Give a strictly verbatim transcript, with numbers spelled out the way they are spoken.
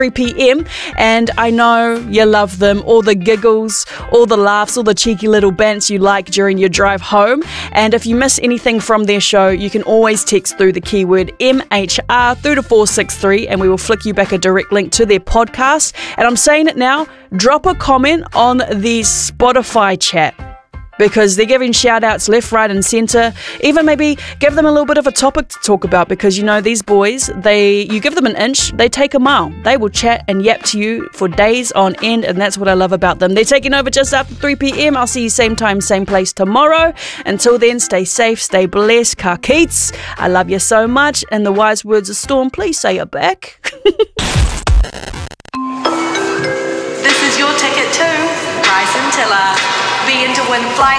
three p m and I know you love them, all the giggles, all the laughs, all the cheeky little bants you like during your drive home. And if you miss anything from their show, you can always text through the keyword M H R through to four six three and we will flick you back a direct link to their podcast. And I'm saying it now, drop a comment on the Spotify chat, because they're giving shout outs left, right and centre. Even maybe give them a little bit of a topic to talk about, because you know these boys, they you give them an inch, they take a mile. They will chat and yap to you for days on end, and that's what I love about them. They're taking over just after three p m. I'll see you same time, same place tomorrow. Until then, stay safe, stay blessed. Ka Keats, I love you so much. And the wise words of Storm, please say it back. This is your ticket to Bryson Tiller. Be in to win flights